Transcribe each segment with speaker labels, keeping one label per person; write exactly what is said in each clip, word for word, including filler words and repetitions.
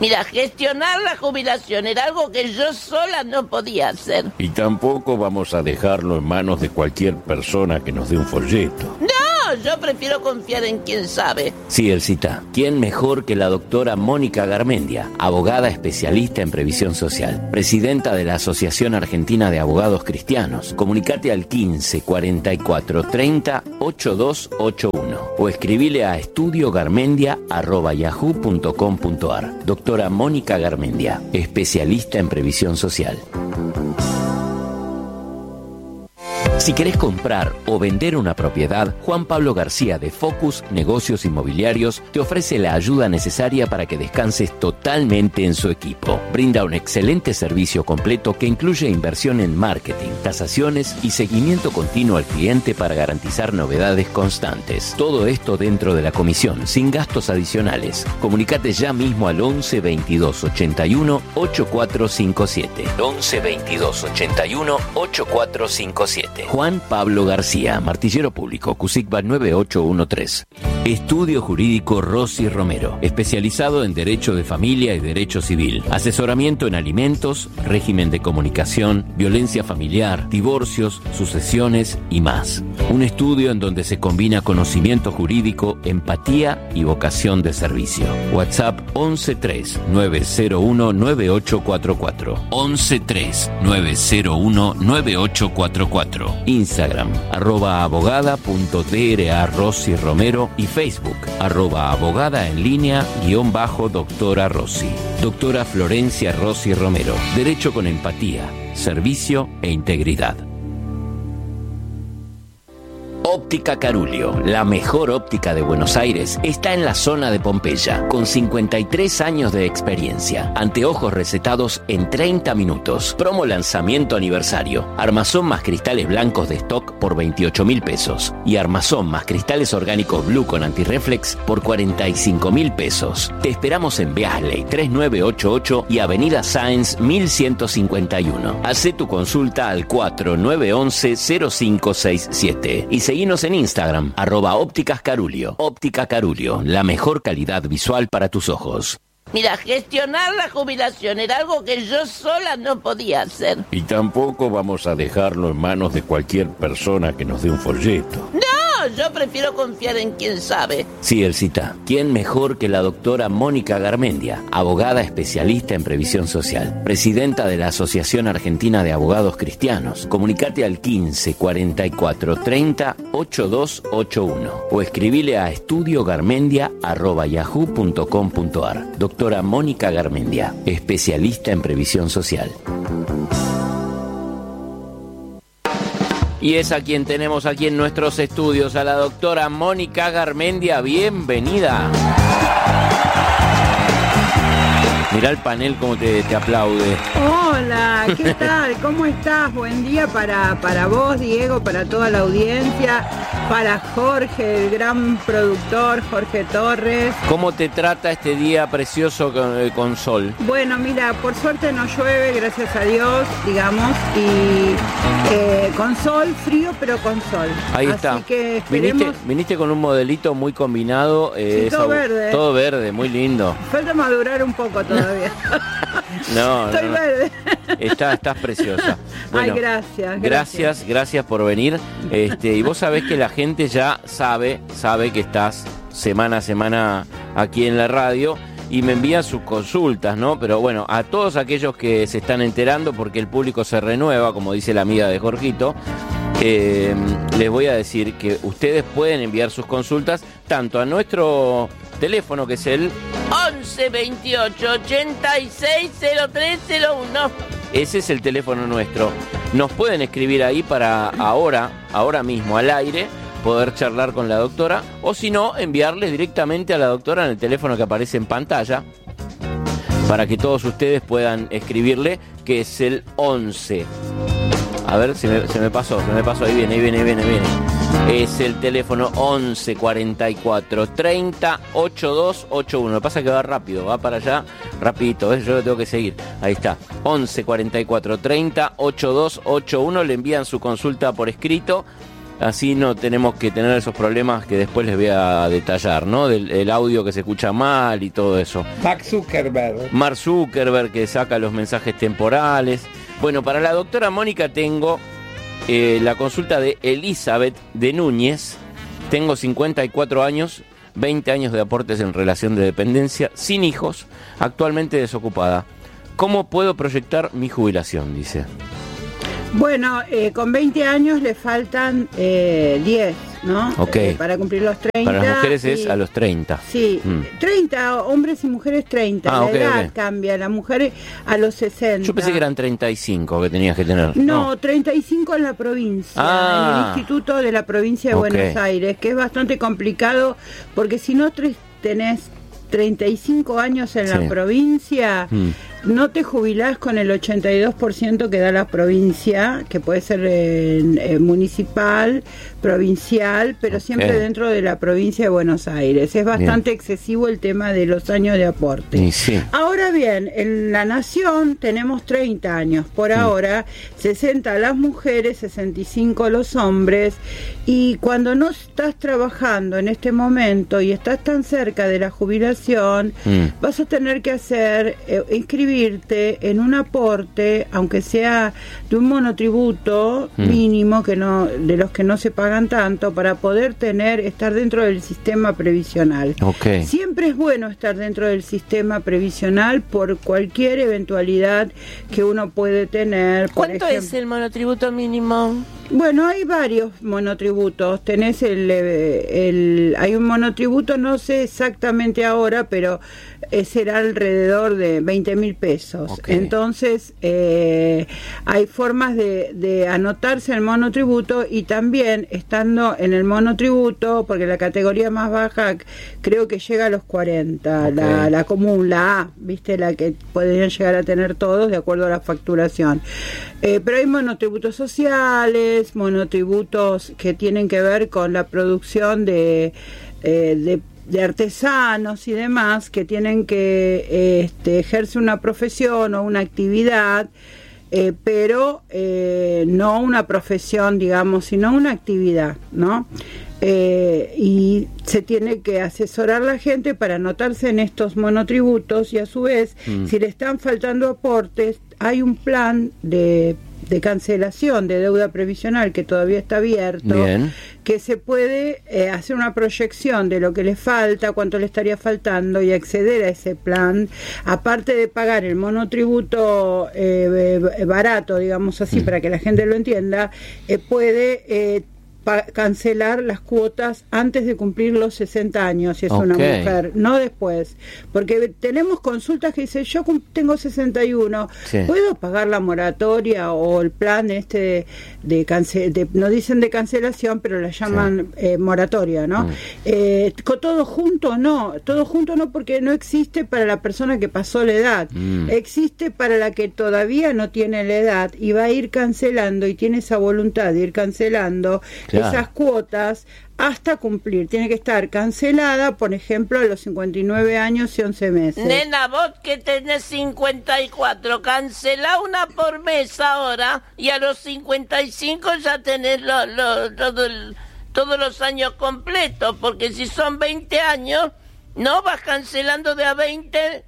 Speaker 1: Mira, gestionar la jubilación era algo que yo sola no podía hacer.
Speaker 2: Y tampoco vamos a dejarlo en manos de cualquier persona que nos dé un folleto.
Speaker 1: No, yo prefiero confiar en quien sabe.
Speaker 3: Sí, Elcita. ¿Quién mejor que la doctora Mónica Garmendia, abogada especialista en previsión social, presidenta de la Asociación Argentina de Abogados Cristianos? Comunicate al quince cuarenta y cuatro treinta ochenta y dos ochenta y uno o escribile a estudiogarmendia arroba yahoo punto com punto ar. Doctora Mónica Garmendia, especialista en previsión social. Si querés comprar o vender una propiedad, Juan Pablo García de Focus Negocios Inmobiliarios te ofrece la ayuda necesaria para que descanses totalmente en su equipo. Brinda un excelente servicio completo que incluye inversión en marketing, tasaciones y seguimiento continuo al cliente para garantizar novedades constantes. Todo esto dentro de la comisión, sin gastos adicionales. Comunicate ya mismo al once veintidós ochenta y uno ochenta y cuatro cincuenta y siete. once veintidós ochenta y uno ochenta y cuatro cincuenta y siete. Juan Pablo García, Martillero Público, CUSICBA nueve ocho uno tres. Estudio Jurídico Rossi Romero, especializado en Derecho de Familia y Derecho Civil. Asesoramiento en alimentos, régimen de comunicación, violencia familiar, divorcios, sucesiones y más. Un estudio en donde se combina conocimiento jurídico, empatía y vocación de servicio. WhatsApp once tres nueve cero uno nueve ocho cuatro cuatro. once tres nueve cero uno nueve ocho cuatro cuatro. Instagram, arroba abogada punto dra Rossi Romero y Facebook, arroba abogada en línea guión bajo doctora Rossi. Doctora Florencia Rossi Romero. Derecho con empatía, servicio e integridad. Óptica Carulio, la mejor óptica de Buenos Aires, está en la zona de Pompeya, con cincuenta y tres años de experiencia. Anteojos recetados en treinta minutos. Promo lanzamiento aniversario. Armazón más cristales blancos de stock por veintiocho mil pesos. Y armazón más cristales orgánicos Blue con antirreflex por cuarenta y cinco mil pesos. Te esperamos en Beasley tres nueve ocho ocho y Avenida Sáenz mil ciento cincuenta y uno. Hacé tu consulta al cuatro nueve once cero cinco seis siete y seguinos en Instagram, arroba ópticas Carulio. Óptica Carulio, la mejor calidad visual para tus ojos.
Speaker 1: Mira, gestionar la jubilación era algo que yo sola no podía hacer.
Speaker 2: Y tampoco vamos a dejarlo en manos de cualquier persona que nos dé un folleto.
Speaker 1: No, yo prefiero confiar en quien sabe.
Speaker 3: Sí, Elcita. ¿Quién mejor que la doctora Mónica Garmendia, abogada especialista en previsión social, presidenta de la Asociación Argentina de Abogados Cristianos? Comunicate al quince cuarenta y cuatro treinta ochenta y dos ochenta y uno o escribile a estudiogarmendia arroba yahoo punto com punto ar. Doctora Mónica Garmendia, especialista en previsión social. Y es a quien tenemos aquí en nuestros estudios, a la doctora Mónica Garmendia. Bienvenida. Mirá el panel cómo te, te aplaude.
Speaker 4: Hola, ¿qué tal? ¿Cómo estás? Buen día para, para vos, Diego, para toda la audiencia, para Jorge, el gran productor, Jorge Torres.
Speaker 3: ¿Cómo te trata este día precioso con, con sol?
Speaker 4: Bueno, mira, por suerte no llueve, gracias a Dios, digamos, y eh, con sol, frío, pero con sol.
Speaker 3: Ahí
Speaker 4: Así
Speaker 3: está.
Speaker 4: Que esperemos...
Speaker 3: viniste, viniste con un modelito muy combinado. Eh,
Speaker 4: sí, todo
Speaker 3: esa,
Speaker 4: verde.
Speaker 3: Todo verde, muy lindo.
Speaker 4: Falta madurar un poco todavía.
Speaker 3: No,
Speaker 4: Estoy
Speaker 3: no, no.
Speaker 4: verde.
Speaker 3: Está, estás preciosa. Bueno,
Speaker 4: ay, gracias, gracias.
Speaker 3: Gracias, gracias por venir. Este, y vos sabés que la gente ya sabe, sabe que estás semana a semana aquí en la radio y me envían sus consultas, ¿no? Pero bueno, a todos aquellos que se están enterando, porque el público se renueva, como dice la amiga de Jorgito, eh, les voy a decir que ustedes pueden enviar sus consultas tanto a nuestro teléfono, que es el
Speaker 1: once veintiocho ochenta y seis cero tres cero uno.
Speaker 3: Ese es el teléfono nuestro. Nos pueden escribir ahí para ahora, ahora mismo al aire, poder charlar con la doctora, o si no, enviarles directamente a la doctora en el teléfono que aparece en pantalla, para que todos ustedes puedan escribirle, que es el once. A ver, se me, se me pasó, se me pasó, ahí viene, ahí viene, ahí viene, ahí viene. Es el teléfono once cuarenta y cuatro treinta ochenta y dos ochenta y uno. Lo que pasa es que va rápido, va para allá rapidito, ¿ves? Yo lo tengo que seguir. Ahí está, once cuarenta y cuatro treinta ochenta y dos ochenta y uno. Le envían su consulta por escrito así no tenemos que tener esos problemas que después les voy a detallar, ¿no? Del el audio que se escucha mal y todo eso.
Speaker 5: Mark Zuckerberg.
Speaker 3: Mark Zuckerberg, que saca los mensajes temporales. Bueno, para la doctora Mónica tengo eh, la consulta de Elizabeth de Núñez. Tengo cincuenta y cuatro años, veinte años de aportes en relación de dependencia, sin hijos, actualmente desocupada. ¿Cómo puedo proyectar mi jubilación?, dice.
Speaker 4: Bueno, eh, con veinte años le faltan eh, diez, ¿no?
Speaker 3: Ok.
Speaker 4: Eh, para cumplir los treinta.
Speaker 3: Para las mujeres
Speaker 4: y,
Speaker 3: es a los treinta.
Speaker 4: Sí, mm. treinta, hombres y mujeres treinta.
Speaker 3: Ah,
Speaker 4: la
Speaker 3: okay,
Speaker 4: edad
Speaker 3: okay.
Speaker 4: cambia, las mujeres a los sesenta.
Speaker 3: Yo pensé que eran treinta y cinco que tenías que tener.
Speaker 4: No,
Speaker 3: No,
Speaker 4: treinta y cinco en la provincia,
Speaker 3: Ah.
Speaker 4: en el Instituto de la Provincia de
Speaker 3: Ok.
Speaker 4: Buenos Aires, que es bastante complicado, porque si no tre- tenés treinta y cinco años en
Speaker 3: Sí.
Speaker 4: la provincia,
Speaker 3: Mm.
Speaker 4: no te jubilás con el ochenta y dos por ciento que da la provincia, que puede ser eh, eh, municipal, provincial, pero
Speaker 3: Ok.
Speaker 4: siempre dentro de la provincia de Buenos Aires. Es bastante
Speaker 3: Bien.
Speaker 4: excesivo el tema de los años de aporte.
Speaker 3: Y sí.
Speaker 4: Ahora bien, en la nación tenemos treinta años, por
Speaker 3: Mm.
Speaker 4: ahora, sesenta las mujeres, sesenta y cinco los hombres, y cuando no estás trabajando en este momento y estás tan cerca de la jubilación,
Speaker 3: Mm.
Speaker 4: vas a tener que hacer, eh, inscribirte en un aporte, aunque sea de un monotributo
Speaker 3: Mm.
Speaker 4: mínimo, que no, de los que no se pagan tanto, para poder tener, estar dentro del sistema previsional.
Speaker 3: Ok.
Speaker 4: Siempre es bueno estar dentro del sistema previsional por cualquier eventualidad que uno puede tener. Por
Speaker 1: ¿Cuánto
Speaker 4: ejemplo,
Speaker 1: es el monotributo mínimo?
Speaker 4: Bueno, hay varios monotributos. Tenés el, eh, el, hay un monotributo, no sé exactamente ahora, pero eh, será alrededor de veinte mil pesos.
Speaker 3: Ok.
Speaker 4: Entonces, eh, hay formas de, de anotarse en el monotributo, y también estando en el monotributo, porque la categoría más baja creo que llega a los cuarenta,
Speaker 3: Ok.
Speaker 4: la, la común, la A, viste, la que podrían llegar a tener todos de acuerdo a la facturación. Eh, pero hay monotributos sociales, monotributos que tienen que ver con la producción de, eh, de, de artesanos y demás, que tienen que eh, este, ejercer una profesión o una actividad, eh, pero eh, no una profesión, digamos, sino una actividad, ¿no? Eh, y se tiene que asesorar la gente para anotarse en estos monotributos, y a su vez,
Speaker 3: Mm.
Speaker 4: si le están faltando aportes, hay un plan de, de cancelación de deuda previsional que todavía está abierto,
Speaker 3: Bien.
Speaker 4: que se puede eh, hacer una proyección de lo que le falta, cuánto le estaría faltando, y acceder a ese plan, aparte de pagar el monotributo eh, eh, barato, digamos así,
Speaker 3: Mm.
Speaker 4: para que la gente lo entienda, eh, puede eh, pa- cancelar las cuotas antes de cumplir los sesenta años, si es una
Speaker 3: Ok.
Speaker 4: mujer, no después, porque tenemos consultas que dicen, yo cum- tengo sesenta y uno,
Speaker 3: Sí.
Speaker 4: ¿puedo pagar la moratoria o el plan este de, de, cance- de- no dicen de cancelación, pero la llaman eh, moratoria, ¿no?
Speaker 3: Mm.
Speaker 4: Eh, co- todo junto no, todo junto no, porque no existe para la persona que pasó la edad,
Speaker 3: Mm.
Speaker 4: existe para la que todavía no tiene la edad y va a ir cancelando, y tiene esa voluntad de ir cancelando
Speaker 3: Claro.
Speaker 4: esas cuotas hasta cumplir. Tiene que estar cancelada, por ejemplo, a los cincuenta y nueve años y once meses.
Speaker 1: Nena, vos que tenés cincuenta y cuatro, cancelá una por mes ahora, y a los cincuenta y cinco ya tenés lo, lo, todo el- todos los años completos, porque si son veinte años, no vas cancelando de a veinte.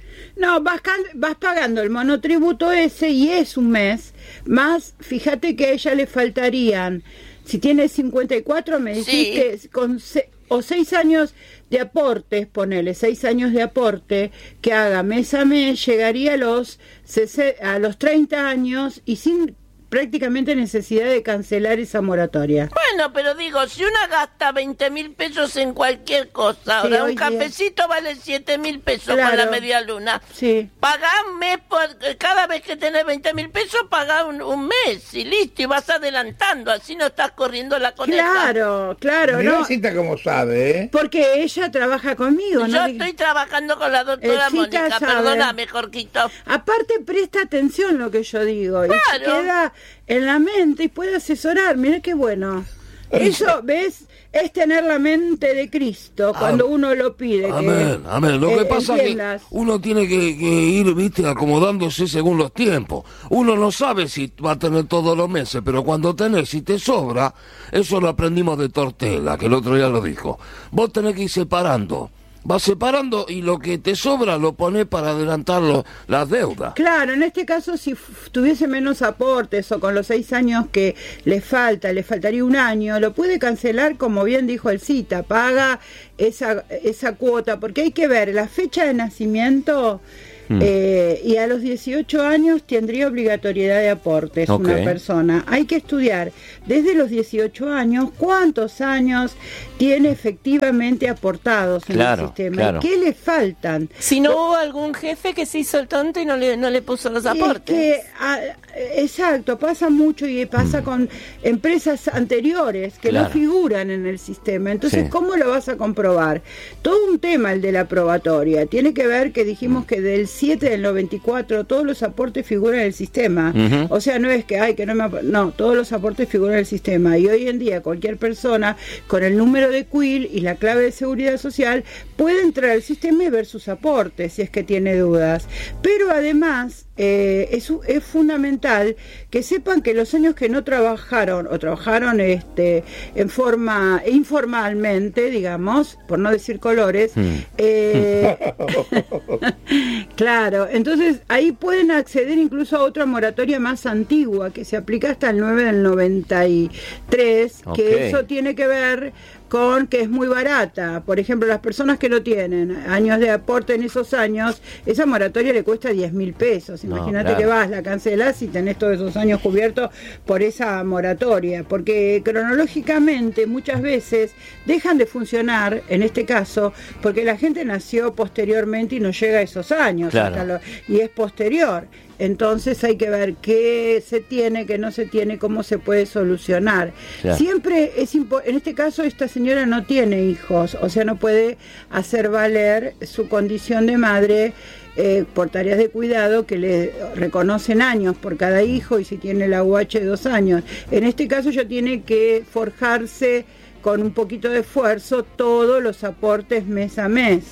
Speaker 4: No, vas, can- vas pagando el monotributo ese, y es un mes, más, fíjate que a ella le faltarían, si tiene cincuenta y cuatro, me dijiste, con se- o seis años de aportes, ponele, seis años de aporte, que haga mes a mes, llegaría a los, sese- a los treinta años, y sin prácticamente necesidad de cancelar esa moratoria.
Speaker 1: Bueno, pero digo, si una gasta veinte mil pesos en cualquier cosa, ahora
Speaker 4: Sí, hoy
Speaker 1: un
Speaker 4: día.
Speaker 1: cafecito vale siete mil pesos
Speaker 4: Claro.
Speaker 1: con la media luna.
Speaker 4: Sí.
Speaker 1: Pagá un mes, por, cada vez que tenés veinte mil pesos, pagá un, un mes y listo, y vas adelantando, así no estás corriendo la coneja.
Speaker 4: Claro, claro,
Speaker 5: Mirá,
Speaker 4: ¿no?
Speaker 5: Cita, como sabe, ¿eh?
Speaker 4: Porque ella trabaja conmigo,
Speaker 1: Yo
Speaker 4: ¿no?
Speaker 1: estoy trabajando con la doctora
Speaker 4: Eh, Cita
Speaker 1: Mónica,
Speaker 4: sabe.
Speaker 1: perdóname, Jorquito.
Speaker 4: Aparte, presta atención lo que yo digo, y se
Speaker 1: Claro.
Speaker 4: queda en la mente y puede asesorar. Mira qué bueno. Eso, ¿ves? Es tener la mente de Cristo cuando
Speaker 6: Am-
Speaker 4: uno lo pide.
Speaker 6: Amén,
Speaker 4: que,
Speaker 6: amén. Lo que
Speaker 4: eh,
Speaker 6: pasa es que
Speaker 4: entiendas.
Speaker 6: uno tiene que, que ir, viste, acomodándose según los tiempos. Uno no sabe si va a tener todos los meses, pero cuando tenés, si te sobra, eso lo aprendimos de Tortella, que el otro día lo dijo. Vos tenés que ir separando. Vas separando y lo que te sobra lo pones para adelantar lo- las deudas.
Speaker 4: Claro, en este caso, si f- tuviese menos aportes o con los seis años que le falta, le faltaría un año, lo puede cancelar, como bien dijo el cita, paga esa, esa cuota, porque hay que ver la fecha de nacimiento. Eh, y a los dieciocho años tendría obligatoriedad de aportes
Speaker 3: Ok.
Speaker 4: una persona. Hay que estudiar desde los dieciocho años cuántos años tiene efectivamente aportados en
Speaker 3: Claro,
Speaker 4: el sistema.
Speaker 3: claro.
Speaker 4: ¿Y qué le faltan?
Speaker 7: Si no hubo algún jefe que se hizo el tonto y no le, no le puso los aportes.
Speaker 4: Es que, ah, exacto, pasa mucho y pasa con empresas anteriores que
Speaker 3: Claro.
Speaker 4: no figuran en el sistema. Entonces,
Speaker 3: Sí.
Speaker 4: ¿cómo lo vas a comprobar? Todo un tema el de la probatoria. Tiene que ver que dijimos que del siete del noventa y cuatro todos los aportes figuran en el sistema.
Speaker 3: Ujú.
Speaker 4: O sea, no es que, ay, que no me... ap-". No, todos los aportes figuran en el sistema. Y hoy en día cualquier persona con el número de Quill y la clave de seguridad social puede entrar al sistema y ver sus aportes si es que tiene dudas. Pero además eh, es, es fundamental que sepan que los años que no trabajaron o trabajaron este en forma informalmente, digamos, por no decir colores, eh, claro, entonces ahí pueden acceder incluso a otra moratoria más antigua que se aplica hasta el nueve del noventa y tres,
Speaker 3: Ok.
Speaker 4: que eso tiene que ver con que es muy barata. Por ejemplo, las personas que no tienen años de aporte en esos años, esa moratoria le cuesta diez mil pesos.
Speaker 3: No,
Speaker 4: Imagínate
Speaker 3: claro.
Speaker 4: que vas, la cancelás y tenés todos esos años cubiertos por esa moratoria. Porque cronológicamente muchas veces dejan de funcionar, en este caso, porque la gente nació posteriormente y no llega a esos años.
Speaker 3: Claro.
Speaker 4: hasta lo- y es posterior. Entonces hay que ver qué se tiene, qué no se tiene, cómo se puede solucionar.
Speaker 3: Claro.
Speaker 4: Siempre es impo- en este caso esta señora no tiene hijos, o sea, no puede hacer valer su condición de madre eh, por tareas de cuidado que le reconocen años por cada hijo y si tiene la U H dos años. En este caso ella tiene que forjarse con un poquito de esfuerzo todos los aportes mes a mes.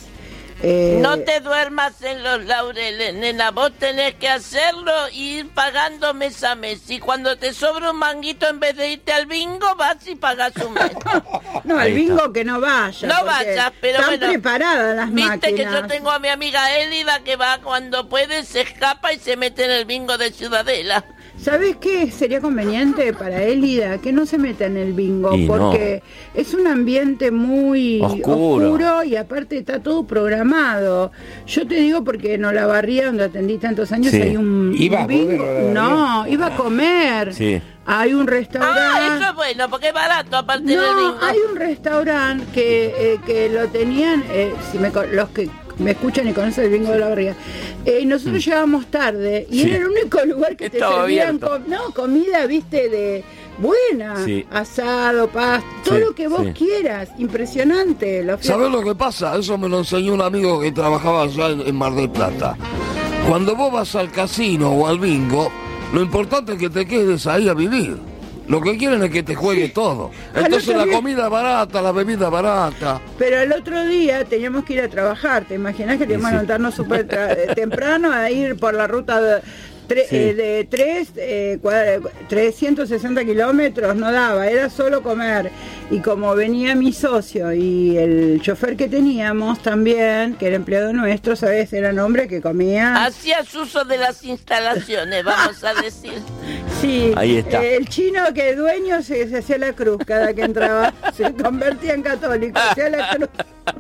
Speaker 4: Eh,
Speaker 1: No te duermas en los laureles, nena. Vos tenés que hacerlo y ir pagando mes a mes. Y cuando te sobra un manguito, en vez de irte al bingo, vas y pagas un mes.
Speaker 4: No,
Speaker 3: Ahí
Speaker 4: al bingo
Speaker 3: está.
Speaker 4: que no vaya.
Speaker 1: No
Speaker 4: porque
Speaker 1: vayas, pero
Speaker 4: están
Speaker 1: bueno.
Speaker 4: preparadas las
Speaker 1: Viste
Speaker 4: máquinas.
Speaker 1: que yo tengo a mi amiga Élida que va cuando puede, se escapa y se mete en el bingo de Ciudadela.
Speaker 4: ¿Sabes qué sería conveniente para Élida? Que no se meta en el bingo,
Speaker 3: Y no.
Speaker 4: porque es un ambiente muy
Speaker 3: Oscuro.
Speaker 4: oscuro y aparte está todo programado. Yo te digo porque en Olavarría, donde atendí tantos años,
Speaker 3: Sí.
Speaker 4: hay un,
Speaker 5: ¿Ibas
Speaker 4: un
Speaker 5: vos de
Speaker 4: bingo.
Speaker 5: Olavarría?
Speaker 4: No, iba a comer.
Speaker 3: Sí.
Speaker 4: Hay un restaurante.
Speaker 1: Ah, eso es bueno, porque es barato aparte del
Speaker 4: No,
Speaker 1: bingo.
Speaker 4: hay un restaurante que, eh, que lo tenían, eh, si me, co- los que me escuchan y conocen el bingo de la barriga, eh, y nosotros llegábamos tarde y
Speaker 3: Sí.
Speaker 4: era el único lugar que te
Speaker 3: Estaba
Speaker 4: servían
Speaker 3: abierto.
Speaker 4: com- no, comida, viste, de buena,
Speaker 3: Sí.
Speaker 4: asado, pasta, todo
Speaker 3: Sí,
Speaker 4: lo que vos
Speaker 3: sí.
Speaker 4: quieras, impresionante. Lo fui a-
Speaker 6: ¿Sabés lo que pasa? Eso me lo enseñó un amigo que trabajaba allá en, en Mar del Plata. Cuando vos vas al casino o al bingo, lo importante es que te quedes ahí a vivir. Lo que quieren es que te juegue todo.
Speaker 4: Al
Speaker 6: Entonces
Speaker 4: otro
Speaker 6: la
Speaker 4: día-
Speaker 6: comida es barata, la bebida es barata.
Speaker 4: Pero el otro día teníamos que ir a trabajar, ¿te imaginas que teníamos que levantarnos súper tra- eh, temprano a ir por la ruta de, tre-
Speaker 3: Sí.
Speaker 4: eh, de tres, eh, cua- trescientos sesenta kilómetros? No daba, era solo comer. Y como venía mi socio y el chofer que teníamos también, que era empleado nuestro, ¿sabes? Eran hombres que comían...
Speaker 1: Hacías uso de las instalaciones, vamos a decir.
Speaker 4: Sí,
Speaker 3: Ahí está.
Speaker 4: eh, el chino que dueño se, se hacía la cruz cada que entraba, se convertía en católico, hacía la cruz.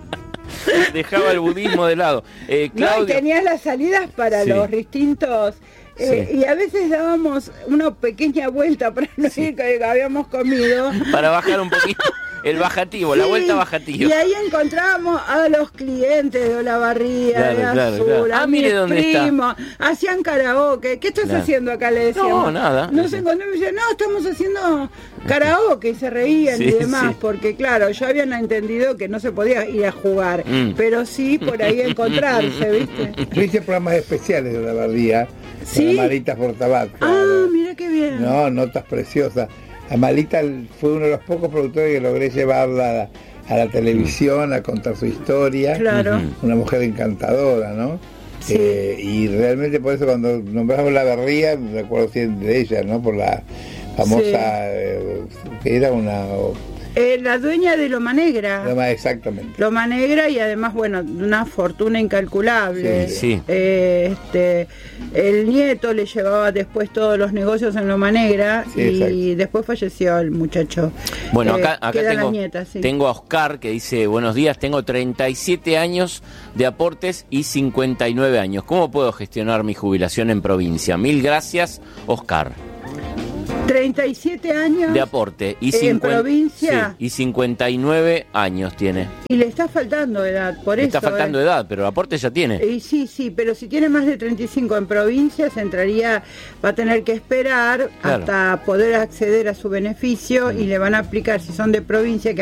Speaker 3: Dejaba el budismo de lado. Eh,
Speaker 4: No, y
Speaker 3: Claudio,
Speaker 4: tenías las salidas para
Speaker 3: Sí.
Speaker 4: los distintos... eh,
Speaker 3: Sí.
Speaker 4: Y a veces dábamos una pequeña vuelta para no ir que habíamos comido.
Speaker 3: para bajar un poquito el bajativo, la
Speaker 4: Sí,
Speaker 3: vuelta bajativa.
Speaker 4: Y ahí encontrábamos a los clientes de Olavarría,
Speaker 3: Claro,
Speaker 4: de
Speaker 3: claro,
Speaker 4: Azul,
Speaker 3: claro.
Speaker 4: a
Speaker 3: Ah,
Speaker 4: mis
Speaker 3: mire dónde está.
Speaker 4: primos, hacían karaoke. ¿Qué estás
Speaker 3: Claro.
Speaker 4: haciendo acá? Le decíamos.
Speaker 3: No, nada.
Speaker 4: Nos encontramos y decían, no, estamos haciendo karaoke, y se reían
Speaker 3: Sí,
Speaker 4: y demás,
Speaker 3: sí.
Speaker 4: porque claro, yo habían entendido que no se podía ir a jugar,
Speaker 3: Mm.
Speaker 4: pero sí por ahí encontrarse, ¿viste?
Speaker 5: Yo hice programas especiales de la Bardía,
Speaker 4: ¿Sí?
Speaker 5: con Marita Fortabat.
Speaker 4: Ah, mira qué bien.
Speaker 5: No, notas preciosas. Amalita fue uno de los pocos productores que logré llevarla a, a la televisión, a contar su historia.
Speaker 4: Claro.
Speaker 5: Una mujer encantadora, ¿no?
Speaker 4: Sí.
Speaker 5: Eh, y realmente por eso cuando nombramos La Berría, me acuerdo siempre de ella, ¿no? Por la famosa,
Speaker 4: Sí.
Speaker 5: eh, que era una...
Speaker 4: Eh, la dueña de Loma Negra.
Speaker 5: Loma, exactamente.
Speaker 4: Loma Negra y además, bueno, una fortuna incalculable.
Speaker 3: Sí, sí.
Speaker 4: Eh, este, el nieto le llevaba después todos los negocios en Loma Negra
Speaker 5: Sí,
Speaker 4: y
Speaker 5: exacto.
Speaker 4: después falleció el muchacho.
Speaker 3: Bueno,
Speaker 4: Eh,
Speaker 3: acá, acá
Speaker 4: queda
Speaker 3: tengo,
Speaker 4: la nieta, sí.
Speaker 3: tengo a Oscar que dice, buenos días, tengo treinta y siete años de aportes y cincuenta y nueve años. ¿Cómo puedo gestionar mi jubilación en provincia? Mil gracias, Oscar.
Speaker 4: treinta y siete años
Speaker 3: De aporte. Y
Speaker 4: ¿En
Speaker 3: cincuenta
Speaker 4: provincia?
Speaker 3: Sí, y cincuenta y nueve años tiene.
Speaker 4: y le está faltando edad, por
Speaker 3: Le
Speaker 4: eso.
Speaker 3: está faltando
Speaker 4: eh.
Speaker 3: edad, pero aporte ya tiene.
Speaker 4: Y sí, sí, pero si tiene más de treinta y cinco en provincias, entraría, va a tener que esperar
Speaker 3: Claro.
Speaker 4: hasta poder acceder a su beneficio y le van a aplicar, si son de provincia, que